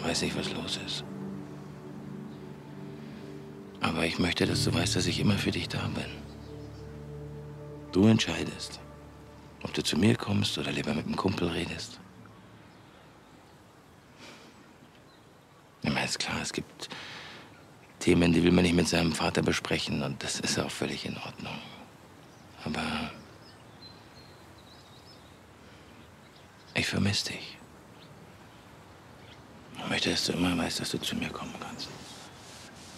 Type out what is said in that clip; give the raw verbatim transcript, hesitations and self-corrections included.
weiß nicht, was los ist. Aber ich möchte, dass du weißt, dass ich immer für dich da bin. Du entscheidest, ob du zu mir kommst oder lieber mit einem Kumpel redest. Ich meine, ist klar, es gibt Themen, die will man nicht mit seinem Vater besprechen und das ist auch völlig in Ordnung. Aber ich vermisse dich. Ich möchte, dass du immer weißt, dass du zu mir kommen kannst.